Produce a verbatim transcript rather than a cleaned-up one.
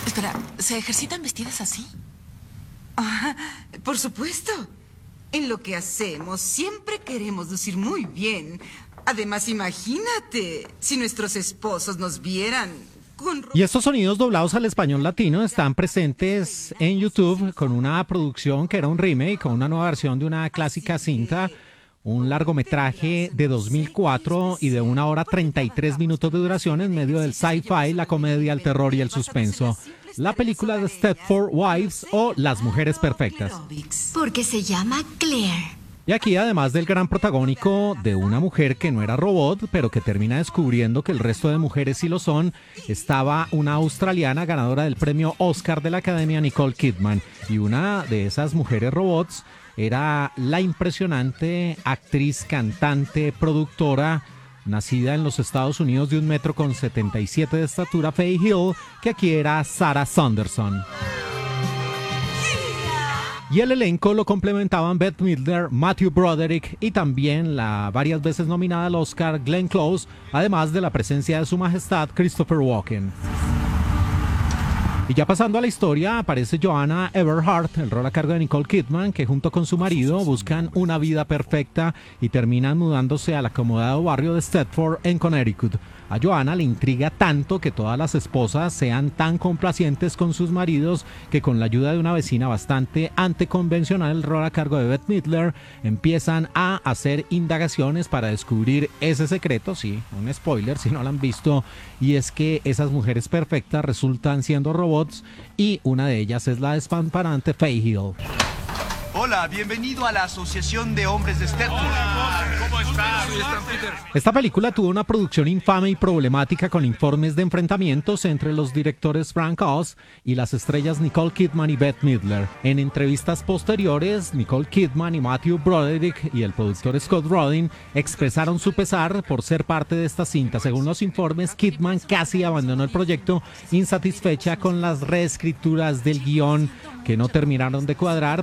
Espera, ¿se ejercitan vestidas así? Ah, por supuesto. En lo que hacemos siempre queremos lucir muy bien. Además, imagínate, si nuestros esposos nos vieran con... Y estos sonidos doblados al español latino están presentes en YouTube con una producción que era un remake, con una nueva versión de una clásica cinta, un largometraje de dos mil cuatro y de una hora treinta y tres minutos de duración en medio del sci-fi, la comedia, el terror y el suspenso. La película de Stepford Wives o Las Mujeres Perfectas. Porque se llama Claire. Y aquí, además del gran protagónico de una mujer que no era robot, pero que termina descubriendo que el resto de mujeres sí lo son, estaba una australiana ganadora del premio Oscar de la Academia, Nicole Kidman. Y una de esas mujeres robots era la impresionante actriz, cantante, productora, nacida en los Estados Unidos de un metro con setenta y siete de estatura, Faye Hill, que aquí era Sarah Saunderson. Y el elenco lo complementaban Bette Midler, Matthew Broderick y también la varias veces nominada al Oscar Glenn Close, además de la presencia de su majestad Christopher Walken. Y ya pasando a la historia, aparece Joanna Everhart, el rol a cargo de Nicole Kidman, que junto con su marido buscan una vida perfecta y terminan mudándose al acomodado barrio de Stepford en Connecticut. A Joanna le intriga tanto que todas las esposas sean tan complacientes con sus maridos que con la ayuda de una vecina bastante anticonvencional, el rol a cargo de Bette Midler, empiezan a hacer indagaciones para descubrir ese secreto, sí, un spoiler si no lo han visto, y es que esas mujeres perfectas resultan siendo robots y una de ellas es la despamparante Faye Hill. Hola, bienvenido a la Asociación de Hombres de Stepford. Hola, ¿cómo estás? Esta película tuvo una producción infame y problemática con informes de enfrentamientos entre los directores Frank Oz y las estrellas Nicole Kidman y Bette Midler. En entrevistas posteriores, Nicole Kidman y Matthew Broderick y el productor Scott Rudin expresaron su pesar por ser parte de esta cinta. Según los informes, Kidman casi abandonó el proyecto insatisfecha con las reescrituras del guión que no terminaron de cuadrar,